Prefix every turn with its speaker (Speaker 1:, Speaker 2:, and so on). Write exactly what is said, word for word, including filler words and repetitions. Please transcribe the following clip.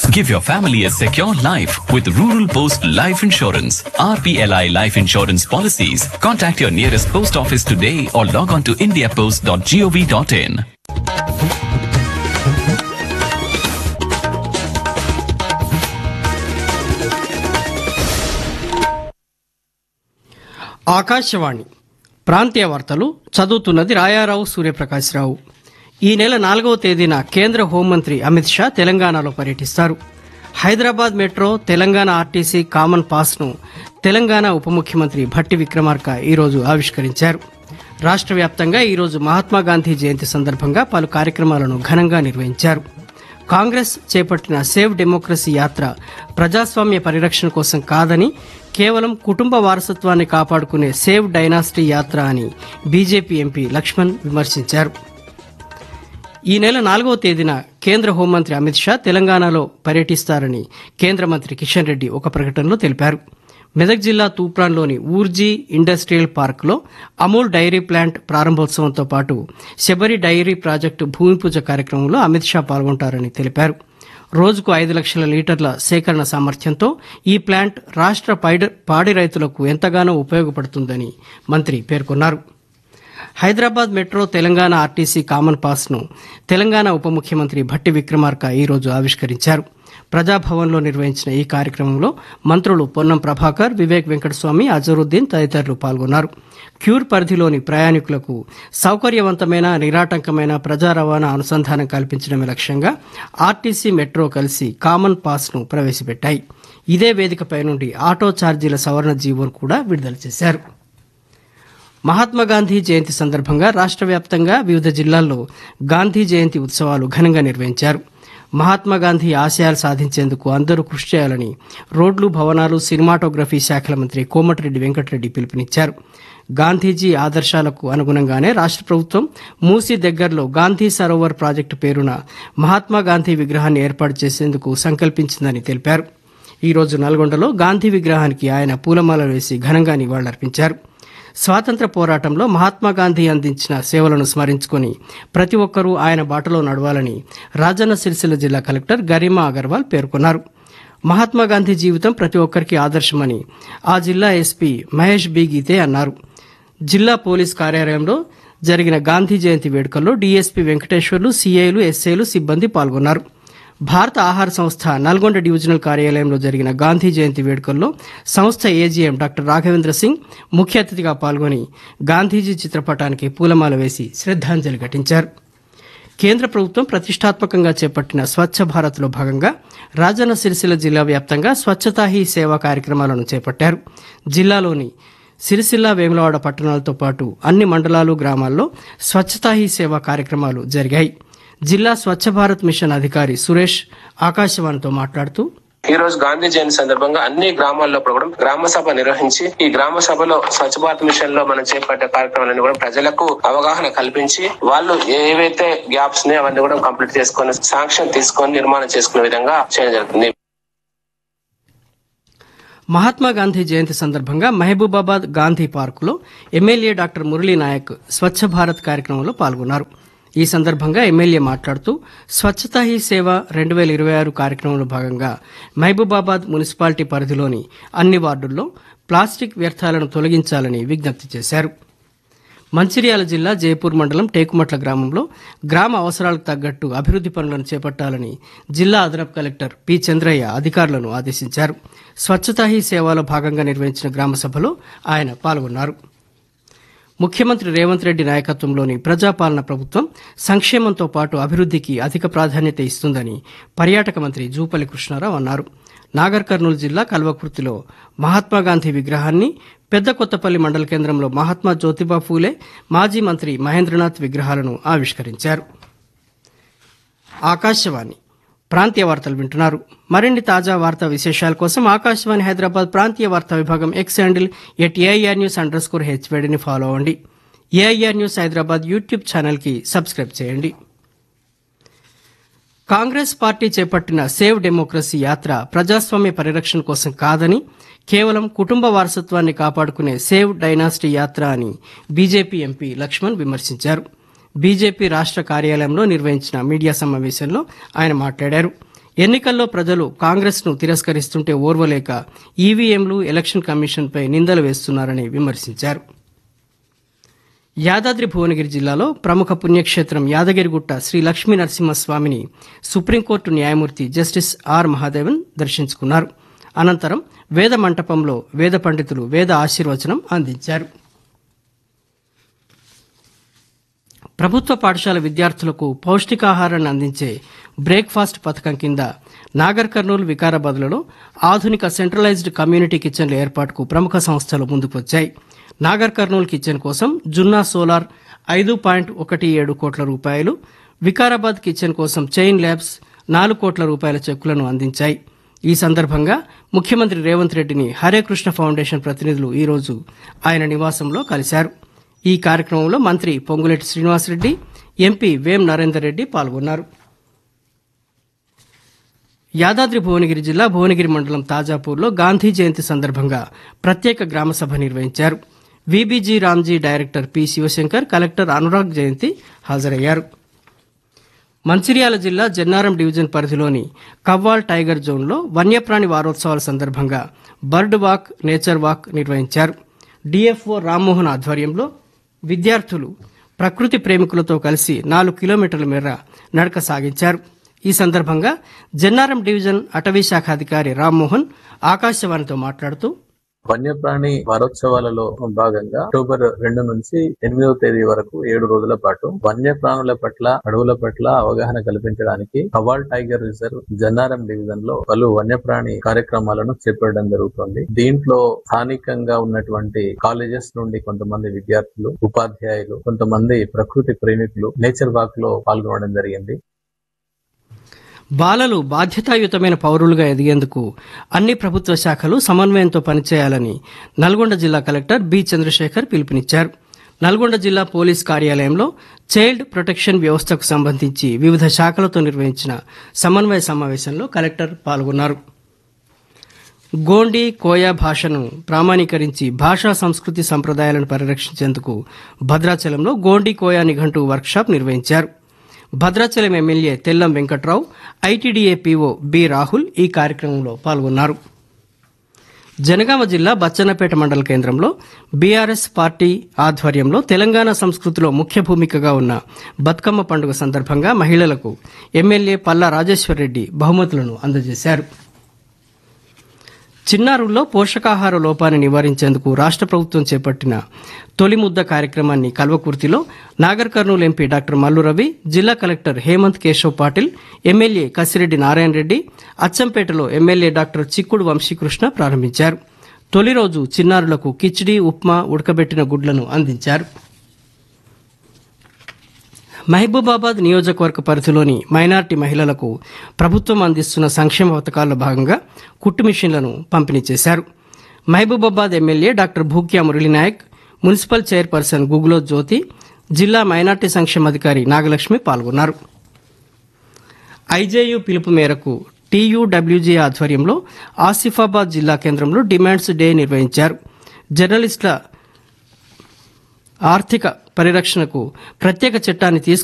Speaker 1: Give your family a secure life with Rural Post Life Insurance. R P L I Life Insurance Policies. Contact your nearest post office today or log on to india post dot gov dot in.
Speaker 2: Akashvani ప్రాంతీయ వార్తలు చదువుతున్నది రాయారావు సూర్యప్రకాశ్రావు. ఈ నెల నాలుగవ తేదీన కేంద్ర హోంమంత్రి అమిత్ షా తెలంగాణలో పర్యటిస్తారు. Hyderabad metro Telangana RTC common పాస్ను Telangana ఉప ముఖ్యమంత్రి భట్టి విక్రమార్క ఈరోజు ఆవిష్కరించారు. రాష్ట్ర వ్యాప్తంగా ఈరోజు మహాత్మాగాంధీ జయంతి సందర్భంగా పలు కార్యక్రమాలను ఘనంగా నిర్వహించారు. కాంగ్రెస్ చేపట్టిన సేవ్ డెమోక్రసీ యాత్ర ప్రజాస్వామ్య పరిరక్షణ కోసం కాదని కేవలం కుటుంబ వారసత్వాన్ని కాపాడుకునే సేవ్ డైనాసిటీ యాత్ర అని బీజేపీ ఎంపీ లక్ష్మణ్ విమర్శించారు. ఈ నెల నాలుగవ తేదీన కేంద్ర హోంమంత్రి అమిత్ షా తెలంగాణలో పర్యటిస్తారని కేంద్ర మంత్రి కిషన్ రెడ్డి ఒక ప్రకటనలో తెలిపారు. మెదక్ జిల్లా తూప్రాన్లోని ఊర్జీ ఇండస్ట్రియల్ పార్కులో అమూల్ డైరీ ప్లాంట్ ప్రారంభోత్సవంతో పాటు శబరి డైరీ ప్రాజెక్టు భూమి పూజ కార్యక్రమంలో అమిత్ షా పాల్గొంటారని తెలిపారు. రోజుకు ఐదు లక్షల లీటర్ల సేకరణ సామర్థ్యంతో ఈ ప్లాంట్ రాష్ట్ర పాడి రైతులకు ఎంతగానో ఉపయోగపడుతుందని మంత్రి పేర్కొన్నారు. Hyderabad metro Telangana RTC common పాస్ను Telangana ఉప ముఖ్యమంత్రి భట్టి విక్రమార్క ఈరోజు ఆవిష్కరించారు. ప్రజాభవన్లో నిర్వహించిన ఈ కార్యక్రమంలో మంత్రులు పొన్నం ప్రభాకర్, వివేక్ వెంకటస్వామి, అజరుద్దీన్ తదితరులు పాల్గొన్నారు. క్యూర్ పరిధిలోని ప్రయాణికులకు సౌకర్యవంతమైన నిరాటంకమైన ప్రజా రవాణా అనుసంధానం కల్పించడమే లక్ష్యంగా ఆర్టీసీ మెట్రో కలిసి కామన్ పాస్ను ప్రవేశపెట్టాయి. ఇదే వేదికపై నుండి ఆటో ఛార్జీల సవరణ జీవోను కూడా విడుదల చేశారు. మహాత్మాగాంధీ జయంతి సందర్భంగా రాష్ట్ర వ్యాప్తంగా వివిధ జిల్లాల్లో గాంధీ జయంతి ఉత్సవాలు ఘనంగా నిర్వహించారు. మహాత్మాగాంధీ ఆశయాలు సాధించేందుకు అందరూ కృషి చేయాలని రోడ్లు, భవనాలు, సినిమాటోగ్రఫీ శాఖల మంత్రి కోమటిరెడ్డి వెంకటరెడ్డి పిలుపునిచ్చారు. గాంధీజీ ఆదర్శాలకు అనుగుణంగానే రాష్ట్ర ప్రభుత్వం మూసీ దగ్గరలో గాంధీ సరోవర్ ప్రాజెక్టు పేరున మహాత్మాగాంధీ విగ్రహాన్ని ఏర్పాటు చేసేందుకు సంకల్పించిందని తెలిపారు. ఈరోజు నల్గొండలో గాంధీ విగ్రహానికి ఆయన పూలమాల వేసి ఘనంగా నివాళులర్పించారు. స్వాతంత్ర పోరాటంలో మహాత్మాగాంధీ అందించిన సేవలను స్మరించుకుని ప్రతి ఒక్కరూ ఆయన బాటలో నడవాలని రాజన్న సిరిసిల్ల జిల్లా కలెక్టర్ గరిమా అగర్వాల్ పేర్కొన్నారు. మహాత్మాగాంధీ జీవితం ప్రతి ఒక్కరికి ఆదర్శమని ఆ జిల్లా ఎస్పీ మహేష్ బి గీతే అన్నారు. జిల్లా పోలీస్ కార్యాలయంలో జరిగిన గాంధీ జయంతి వేడుకల్లో డీఎస్పీ వెంకటేశ్వర్లు, సీఐలు, ఎస్ఐలు, సిబ్బంది పాల్గొన్నారు. భారత ఆహార సంస్థ నల్గొండ డివిజనల్ కార్యాలయంలో జరిగిన గాంధీ జయంతి వేడుకల్లో సంస్థ ఏజీఎం డాక్టర్ రాఘవేంద్ర సింగ్ ముఖ్య అతిథిగా పాల్గొని గాంధీజీ చిత్రపటానికి పూలమాల వేసి శ్రద్ధాంజలి ఘటించారు. కేంద్ర ప్రభుత్వం ప్రతిష్టాత్మకంగా చేపట్టిన స్వచ్ఛ భారత్లో భాగంగా రాజన్న సిరిసిల్ల జిల్లా వ్యాప్తంగా స్వచ్ఛతా హీ సేవా కార్యక్రమాలను చేపట్టారు. జిల్లాలోని సిరిసిల్ల, వేములవాడ పట్టణాలతో పాటు అన్ని మండలాలు, గ్రామాల్లో స్వచ్ఛతా హీ సేవా కార్యక్రమాలు జరిగాయి. జిల్లా స్వచ్ఛ భారత్ మిషన్ అధికారి సురేష్ ఆకాశవాణితో మాట్లాడుతూ,
Speaker 3: ఈ రోజు గాంధీ జయంతి సందర్భంగా అన్ని గ్రామాల్లో కూడా గ్రామ సభ నిర్వహించి ఈ గ్రామ సభలో స్వచ్ఛ భారత్ మిషన్ లో మనం చేపట్టే కార్యక్రమాలన్నీ కూడా ప్రజలకు అవగాహన కల్పించి వాళ్ళు ఏవైతే గ్యాప్స్ ఉన్నాయో అవన్నీ కూడా కంప్లీట్ చేసుకుని శాంక్షన్ తీసుకొని నిర్మాణం చేసుకునే విధంగా చేయడం జరుగుతుంది.
Speaker 2: మహాత్మాగాంధీ జయంతి సందర్భంగా మహబూబాబాద్ గాంధీ పార్కులో ఎమ్మెల్యే డాక్టర్ మురళీ నాయక్ స్వచ్ఛ భారత్ కార్యక్రమంలో పాల్గొన్నారు. ఈ సందర్భంగా ఎమ్మెల్యే మాట్లాడుతూ స్వచ్ఛతా హీ సేవ రెండు వేల ఇరవై ఆరు కార్యక్రమంలో భాగంగా మహబూబాబాద్ మున్సిపాలిటీ పరిధిలోని అన్ని వార్డుల్లో ప్లాస్టిక్ వ్యర్థాలను తొలగించాలని విజ్ఞప్తి చేశారు. మంచిర్యాల జిల్లా జయపూర్ మండలం టేకుమట్ల గ్రామంలో గ్రామ అవసరాలకు తగ్గట్టు అభివృద్ది పనులను చేపట్టాలని జిల్లా అదనపు కలెక్టర్ పి చంద్రయ్య అధికారులను ఆదేశించారు. స్వచ్ఛతా హీ సేవలో భాగంగా నిర్వహించిన గ్రామ సభలో ఆయన పాల్గొన్నారు. ముఖ్యమంత్రి రేవంత్ రెడ్డి నాయకత్వంలోని ప్రజాపాలన ప్రభుత్వం సంక్షేమంతో పాటు అభివృద్దికి అధిక ప్రాధాన్యత ఇస్తుందని పర్యాటక మంత్రి జూపల్లి కృష్ణారావు అన్నారు. నాగర్ కర్నూలు జిల్లా కల్వకుర్తిలో మహాత్మాగాంధీ విగ్రహాన్ని, పెద్ద కొత్తపల్లి మండల కేంద్రంలో మహాత్మా జ్యోతిబా ఫూలే, మాజీ మంత్రి మహేంద్రనాథ్ విగ్రహాలను ఆవిష్కరించారు. ఆకాశవాణి ప్రాంతీయ వార్తలు వింటున్నారు. మరిన్ని తాజా వార్తా విశేషాల కోసం ఆకాశవాణి హైదరాబాద్ ప్రాంతీయ వార్తా విభాగం X handle at AIR news under score హెచ్వేడిని follow అవ్వండి. ఏఐఆర్ న్యూస్ హైదరాబాద్ యూట్యూబ్ ఛానల్కి సబ్స్క్రైబ్ చేయండి. కాంగ్రెస్ పార్టీ చేపట్టిన సేవ్ డెమోక్రసీ యాత్ర ప్రజాస్వామ్య పరిరక్షణ కోసం కాదని కేవలం కుటుంబ వారసత్వాన్ని కాపాడుకునే సేవ్ డైనాసిటీ యాత్ర అని బీజేపీ ఎంపీ లక్ష్మణ్ విమర్శించారు. బీజేపీ రాష్ట్ర కార్యాలయంలో నిర్వహించిన మీడియా సమావేశంలో ఆయన మాట్లాడారు. ఎన్నికల్లో ప్రజలు కాంగ్రెస్ను తిరస్కరిస్తుంటే ఓర్వలేక ఈవీఎంలు ఎలక్షన్ కమిషన్పై నిందలు వేస్తున్నారని విమర్శించారు. యాదాద్రి భువనగిరి జిల్లాలో ప్రముఖ పుణ్యక్షేత్రం యాదగిరిగుట్ట శ్రీ లక్ష్మీ నరసింహస్వామిని సుప్రీంకోర్టు న్యాయమూర్తి జస్టిస్ ఆర్ మహాదేవన్ దర్శించుకున్నారు. అనంతరం వేద మంటపంలో వేద పండితులు వేద ఆశీర్వచనం అందించారు. ప్రభుత్వ పాఠశాల విద్యార్థులకు పౌష్టికాహారాన్ని అందించే బ్రేక్ఫాస్ట్ పథకం కింద నాగర్ కర్నూలు, వికారాబాద్లలో ఆధునిక సెంట్రలైజ్డ్ కమ్యూనిటీ కిచెన్ల ఏర్పాటుకు ప్రముఖ సంస్థలు ముందుకు వచ్చాయి. నాగర్ కర్నూలు కిచెన్ కోసం జున్నా సోలార్ ఐదు పాయింట్ ఒకటి ఏడు కోట్ల రూపాయలు, వికారాబాద్ కిచెన్ కోసం చైన్ ల్యాబ్స్ నాలుగు కోట్ల రూపాయల చెక్కులను అందించాయి. ఈ సందర్భంగా ముఖ్యమంత్రి రేవంత్ రెడ్డిని హరే కృష్ణ ఫౌండేషన్ ప్రతినిధులు ఈరోజు ఆయన నివాసంలో కలిశారు. ఈ కార్యక్రమంలో మంత్రి పొంగులేటి శ్రీనివాసరెడ్డి, ఎంపీ వేం నరేందర్ రెడ్డి పాల్గొన్నారు. యాదాద్రి భువనగిరి జిల్లా భువనగిరి మండలం తాజాపూర్లో గాంధీ జయంతి సందర్భంగా ప్రత్యేక గ్రామసభ నిర్వహించారు. VBG Ramji director P Shivshankar, collector Anurag జయంతి హాజరయ్యారు. మంచిర్యాల జిల్లా జన్నారం డివిజన్ పరిధిలోని కవ్వాల్ టైగర్ జోన్లో వన్యప్రాణి వారోత్సవాల సందర్భంగా బర్డ్ వాక్, నేచర్ వాక్ నిర్వహించారు. డిఎఫ్ఓ రామ్మోహన్ ఆధ్వర్యంలో విద్యార్థులు ప్రకృతి ప్రేమికులతో కలిసి నాలుగు కిలోమీటర్ల మేర నడక సాగించారు. ఈ సందర్భంగా జన్నారం డివిజన్ అటవీ శాఖ అధికారి రామ్మోహన్ ఆకాశవాణితో మాట్లాడుతూ,
Speaker 4: వన్యప్రాణి వారోత్సవాలలో భాగంగా అక్టోబర్ రెండు నుంచి ఎనిమిదవ తేదీ వరకు ఏడు రోజుల పాటు వన్యప్రాణుల పట్ల, అడవుల పట్ల అవగాహన కల్పించడానికి Kawal tiger reserve Jannaram division లో పలు వన్యప్రాణి కార్యక్రమాలను చేపట్టడం జరుగుతుంది. దీంట్లో స్థానికంగా ఉన్నటువంటి కాలేజెస్ నుండి కొంతమంది విద్యార్థులు, ఉపాధ్యాయులు, కొంతమంది ప్రకృతి ప్రేమికులు నేచర్ వాక్ లో పాల్గొనడం జరిగింది.
Speaker 2: బాలలు బాధ్యతాయుతమైన పౌరులుగా ఎదిగేందుకు అన్ని ప్రభుత్వ శాఖలు సమన్వయంతో పనిచేయాలని నల్గొండ జిల్లా కలెక్టర్ బి చంద్రశేఖర్ పిలుపునిచ్చారు. నల్గొండ జిల్లా పోలీస్ కార్యాలయంలో చైల్డ్ ప్రొటెక్షన్ వ్యవస్థకు సంబంధించి వివిధ శాఖలతో నిర్వహించిన సమన్వయ సమావేశంలో కలెక్టర్ పాల్గొన్నారు. గోండి, కోయా భాషను ప్రామాణీకరించి భాషా సంస్కృతి సంప్రదాయాలను పరిరక్షించేందుకు భద్రాచలంలో గోండి కోయా నిఘంటు వర్క్షాప్ నిర్వహించారు. Bhadrachalam MLA Tellam Venkatrao, ITDA PO B Rahul ఈ కార్యక్రమంలో పాల్గొన్నారు. జనగామ జిల్లా బచ్చన్నపేట మండల కేంద్రంలో బీఆర్ఎస్ పార్టీ ఆధ్వర్యంలో తెలంగాణ సంస్కృతిలో ముఖ్య భూమికగా ఉన్న బతుకమ్మ పండుగ సందర్భంగా మహిళలకు ఎమ్మెల్యే పల్లా రాజేశ్వరరెడ్డి బహుమతులను అందజేశారు. చిన్నారుల్లో పోషకాహార లోపాన్ని నివారించేందుకు రాష్ట్ర ప్రభుత్వం చేపట్టిన తొలి ముద్ద కార్యక్రమాన్ని కల్వకుర్తిలో నాగర్ కర్నూలు ఎంపీ డాక్టర్ మల్లు రవి, జిల్లా collector Hemant Keshav Patil, MLA Kasireddy Narayana Reddy, అచ్చంపేటలో MLA doctor చిక్కుడు వంశీకృష్ణ ప్రారంభించారు. తొలి రోజు చిన్నారులకు కిచిడి, ఉప్మా, ఉడకబెట్టిన గుడ్లను అందించారు. మహబూబాబాద్ నియోజకవర్గ పరిధిలోని మైనార్టీ మహిళలకు ప్రభుత్వం అందిస్తున్న సంక్షేమ పథకాల్లో భాగంగా కుట్టు మిషన్లను పంపిణీ చేశారు. Mahabubabad MLA doctor Bhukya Murali Naik, municipal chairperson Guglo జ్యోతి, జిల్లా మైనార్టీ సంక్షేమాధికారి నాగలక్ష్మి పాల్గొన్నారు. ఐజేయు పిలుపు మేరకు టీయూడబ్ల్యూజీ ఆధ్వర్యంలో ఆసిఫాబాద్ జిల్లా కేంద్రంలో డిమాండ్స్ డే నిర్వహించారు. జర్నలిస్టుల ఆర్థిక పరిరక్షణకు ప్రత్యేక చట్టాన్ని తీసుకు